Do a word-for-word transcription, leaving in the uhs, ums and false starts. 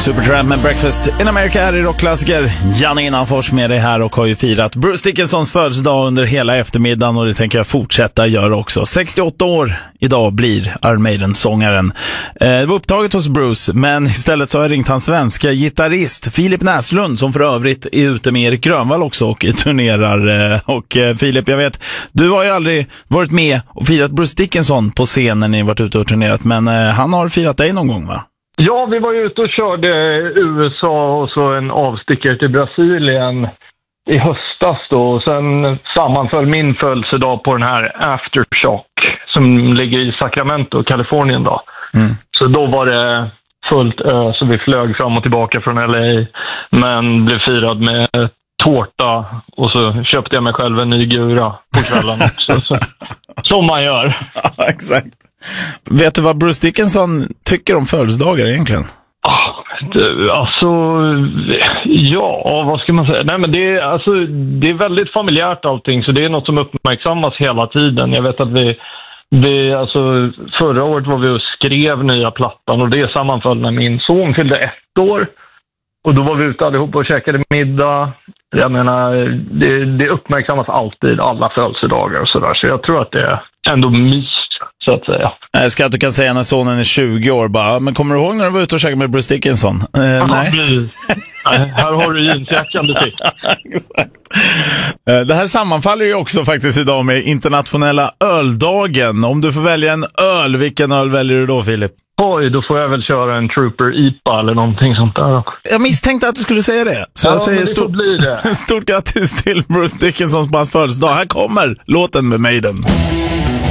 Supertramp med Breakfast in America är i rockklassiker. Janne Innanfors med dig här och har ju firat Bruce Dickinsons födelsedag under hela eftermiddagen och det tänker jag fortsätta göra också. sextioåtta år idag blir Iron Maiden-sångaren. Eh, det var upptaget hos Bruce, men istället så har jag ringt hans svenska gitarrist Filip Näslund som för övrigt är ute med Erik Grönvall också och turnerar. Eh, och eh, Filip, jag vet, du har ju aldrig varit med och firat Bruce Dickinson på scenen när ni varit ute och turnerat, men eh, han har firat dig någon gång, va? Ja, vi var ju ute och körde U S A och så en avstickare till Brasilien i höstas då. Och sen sammanföll min födelsedag på den här Aftershock som ligger i Sacramento, Kalifornien då. Mm. Så då var det fullt ö, så vi flög fram och tillbaka från L A, men blev firad med tårta och så köpte jag mig själv en ny gura på kvällen också. Så, som man gör. Ja, exakt. Vet du vad Bruce Dickinson tycker om födelsedagar egentligen? Oh, det, alltså, ja, vad ska man säga? Nej, men det är, alltså, det är väldigt familjärt allting, så det är något som uppmärksammas hela tiden. Jag vet att vi, vi alltså, förra året var vi och skrev nya plattan och det sammanföll när min son fyllde ett år. Och då var vi ute allihopa och käkade middag. Jag menar, det, det uppmärksammas alltid, alla födelsedagar och sådär. Så jag tror att det är ändå mys, så att säga. Jag ska att du kan säga när sonen är tjugo år bara, men kommer du ihåg när du var ute och käkade med Bruce Dickinson? Eh, Aha, nej. nej. Här har du jeansjackan du fick. Det här sammanfaller ju också faktiskt idag med internationella öldagen. Om du får välja en öl, vilken öl väljer du då, Filip? Oj, då får jag väl köra en Trooper I P A eller någonting sånt där. Jag misstänkte att du skulle säga det. Så ja, jag säger det stort, bli det. stort grattis till Bruce Dickinsons på hans födelsedag. Här kommer låten med Maiden.